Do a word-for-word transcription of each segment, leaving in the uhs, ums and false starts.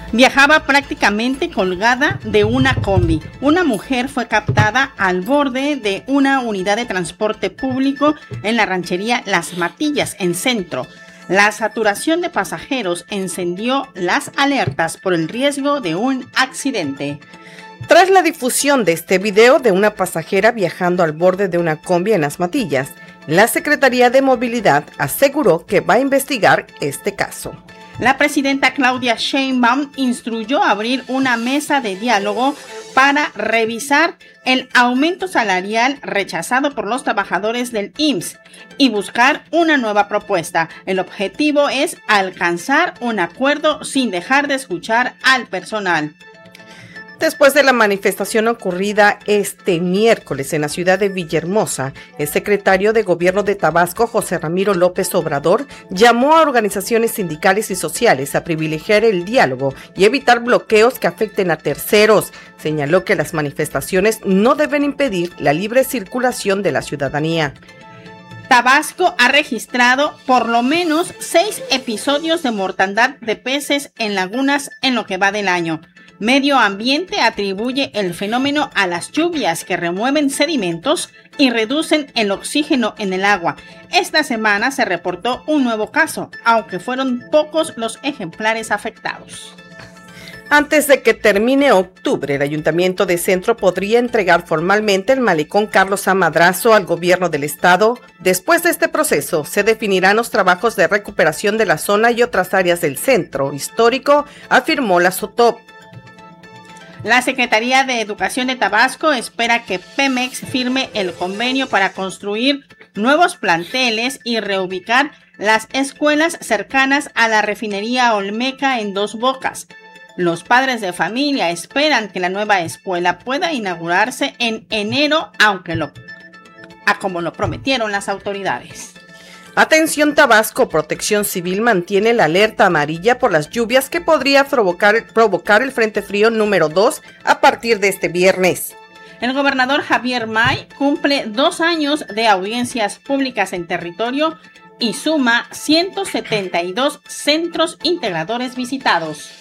Viajaba prácticamente colgada de una combi. Una mujer fue captada al borde de una unidad de transporte público en la ranchería Las Matillas, en Centro. La saturación de pasajeros encendió las alertas por el riesgo de un accidente. Tras la difusión de este video de una pasajera viajando al borde de una combi en Las Matillas, la Secretaría de Movilidad aseguró que va a investigar este caso. La presidenta Claudia Sheinbaum instruyó abrir una mesa de diálogo para revisar el aumento salarial rechazado por los trabajadores del I M S S y buscar una nueva propuesta. El objetivo es alcanzar un acuerdo sin dejar de escuchar al personal. Después de la manifestación ocurrida este miércoles en la ciudad de Villahermosa, el secretario de Gobierno de Tabasco, José Ramiro López Obrador, llamó a organizaciones sindicales y sociales a privilegiar el diálogo y evitar bloqueos que afecten a terceros. Señaló que las manifestaciones no deben impedir la libre circulación de la ciudadanía. Tabasco ha registrado por lo menos seis episodios de mortandad de peces en lagunas en lo que va del año. Medio Ambiente atribuye el fenómeno a las lluvias que remueven sedimentos y reducen el oxígeno en el agua. Esta semana se reportó un nuevo caso, aunque fueron pocos los ejemplares afectados. Antes de que termine octubre, el Ayuntamiento de Centro podría entregar formalmente el malecón Carlos A. Madrazo al gobierno del estado. Después de este proceso, se definirán los trabajos de recuperación de la zona y otras áreas del centro histórico, afirmó la SOTOP. La Secretaría de Educación de Tabasco espera que Pemex firme el convenio para construir nuevos planteles y reubicar las escuelas cercanas a la refinería Olmeca en Dos Bocas. Los padres de familia esperan que la nueva escuela pueda inaugurarse en enero, aunque lo, a como lo prometieron las autoridades. Atención Tabasco, Protección Civil mantiene la alerta amarilla por las lluvias que podría provocar, provocar el Frente Frío número dos a partir de este viernes. El gobernador Javier May cumple dos años de audiencias públicas en territorio y suma ciento setenta y dos centros integradores visitados.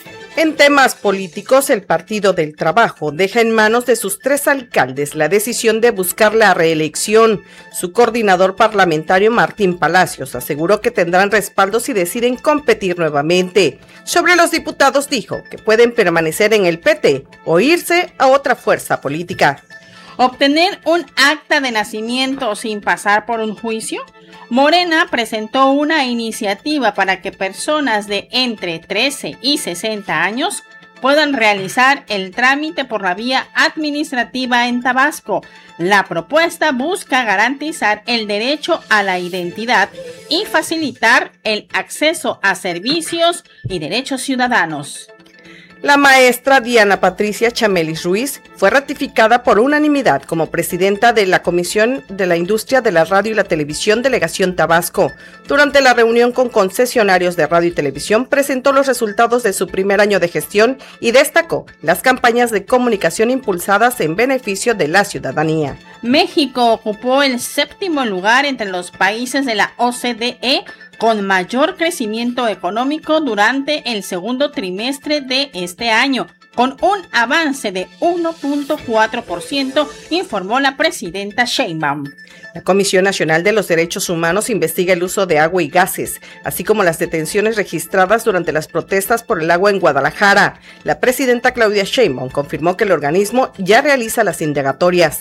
En temas políticos, el Partido del Trabajo deja en manos de sus tres alcaldes la decisión de buscar la reelección. Su coordinador parlamentario, Martín Palacios, aseguró que tendrán respaldo si deciden competir nuevamente. Sobre los diputados dijo que pueden permanecer en el P T o irse a otra fuerza política. ¿Obtener un acta de nacimiento sin pasar por un juicio? Morena presentó una iniciativa para que personas de entre trece y sesenta años puedan realizar el trámite por la vía administrativa en Tabasco. La propuesta busca garantizar el derecho a la identidad y facilitar el acceso a servicios y derechos ciudadanos. La maestra Diana Patricia Chamelis Ruiz fue ratificada por unanimidad como presidenta de la Comisión de la Industria de la Radio y la Televisión Delegación Tabasco. Durante la reunión con concesionarios de radio y televisión, presentó los resultados de su primer año de gestión y destacó las campañas de comunicación impulsadas en beneficio de la ciudadanía. México ocupó el séptimo lugar entre los países de la O C D E con mayor crecimiento económico durante el segundo trimestre de este año, con un avance de uno punto cuatro por ciento, informó la presidenta Sheinbaum. La Comisión Nacional de los Derechos Humanos investiga el uso de agua y gases, así como las detenciones registradas durante las protestas por el agua en Guadalajara. La presidenta Claudia Sheinbaum confirmó que el organismo ya realiza las indagatorias.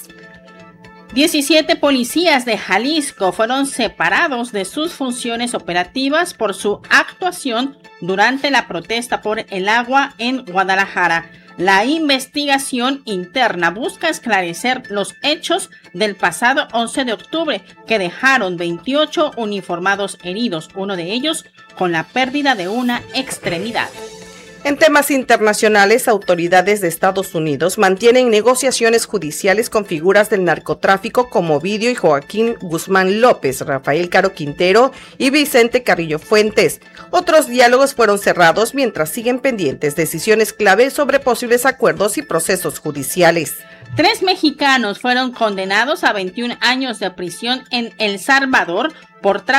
diecisiete policías de Jalisco fueron separados de sus funciones operativas por su actuación durante la protesta por el agua en Guadalajara. La investigación interna busca esclarecer los hechos del pasado once de octubre que dejaron veintiocho uniformados heridos, uno de ellos con la pérdida de una extremidad. En temas internacionales, autoridades de Estados Unidos mantienen negociaciones judiciales con figuras del narcotráfico como Ovidio y Joaquín Guzmán López, Rafael Caro Quintero y Vicente Carrillo Fuentes. Otros diálogos fueron cerrados mientras siguen pendientes decisiones clave sobre posibles acuerdos y procesos judiciales. Tres mexicanos fueron condenados a veintiún años de prisión en El Salvador por